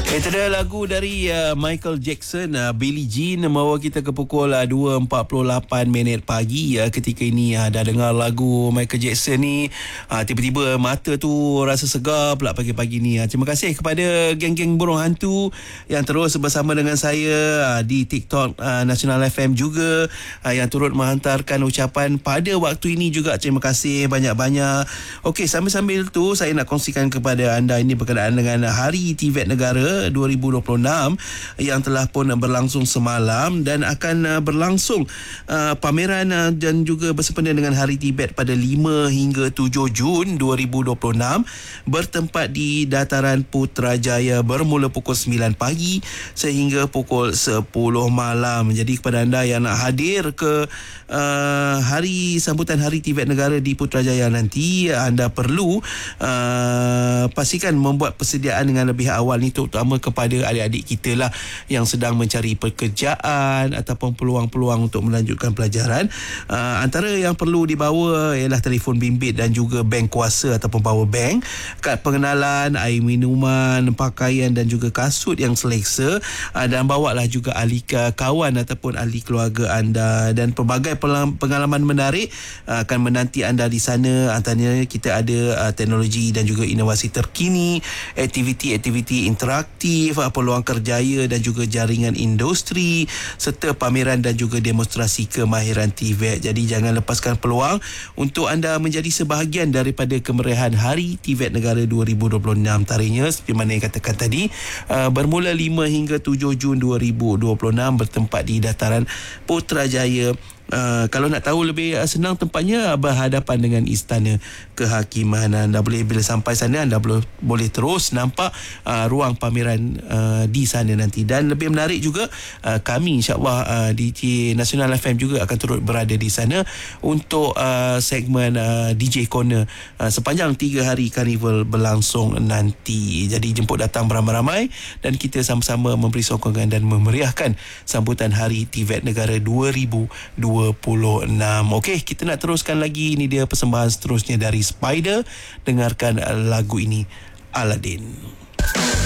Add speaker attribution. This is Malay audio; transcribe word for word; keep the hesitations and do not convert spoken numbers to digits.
Speaker 1: Itu adalah lagu dari uh, Michael Jackson, uh, Billie Jean, membawa kita ke pukul uh, dua empat puluh lapan minit pagi. Uh, ketika ini uh, dah dengar lagu Michael Jackson ni, uh, tiba-tiba mata tu rasa segar pula pagi-pagi ni. Uh, terima kasih kepada geng-geng burung hantu yang terus bersama dengan saya uh, di TikTok uh, Nasional F M juga, uh, yang turut menghantarkan ucapan pada waktu ini juga. Terima kasih banyak-banyak. Okey, sambil-sambil tu saya nak kongsikan kepada anda ini berkenaan dengan Hari T V E T Negara dua ribu dua puluh enam yang telah pun berlangsung semalam, dan akan berlangsung uh, pameran uh, dan juga bersempena dengan Hari T V E T pada lima hingga tujuh Jun dua ribu dua puluh enam, bertempat di Dataran Putrajaya bermula pukul sembilan pagi sehingga pukul sepuluh malam. Jadi kepada anda yang nak hadir ke uh, hari sambutan Hari T V E T Negara di Putrajaya nanti, anda perlu uh, pastikan membuat persediaan dengan lebih awal ni, terutama kepada adik-adik kita lah yang sedang mencari pekerjaan ataupun peluang-peluang untuk melanjutkan pelajaran. Uh, antara yang perlu dibawa ialah telefon bimbit dan juga bank kuasa ataupun power bank, kad pengenalan, air minuman, pakaian dan juga kasut yang selesa, uh, dan bawalah juga ahli kawan ataupun ahli keluarga anda, dan pelbagai pengalaman menarik uh, akan menanti anda di sana. Antaranya kita ada uh, teknologi dan juga inovasi terkini, aktiviti-aktiviti interaktif, peluang kerjaya dan juga jaringan industri, serta pameran dan juga demonstrasi kemahiran T V E T. Jadi jangan lepaskan peluang untuk anda menjadi sebahagian daripada kemeriahan Hari T V E T Negara dua ribu dua puluh enam. Tarikhnya seperti mana yang katakan tadi, uh, bermula lima hingga tujuh Jun dua ribu dua puluh enam, bertempat di Dataran Putrajaya. Uh, kalau nak tahu lebih uh, senang, tempatnya berhadapan dengan Istana Kehakiman. Anda boleh, bila sampai sana, anda boleh, boleh terus nampak uh, ruang pameran uh, di sana nanti. Dan lebih menarik juga, uh, kami insyaAllah uh, D J Nasional F M juga akan turut berada di sana untuk uh, segmen uh, D J Corner uh, sepanjang tiga hari karnival berlangsung nanti. Jadi jemput datang beramai-ramai dan kita sama-sama memberi sokongan dan memeriahkan sambutan Hari T V E T Negara dua ribu dua puluh enam. Okey, kita nak teruskan lagi. Ini dia persembahan seterusnya dari Spider. Dengarkan lagu ini, Aladdin.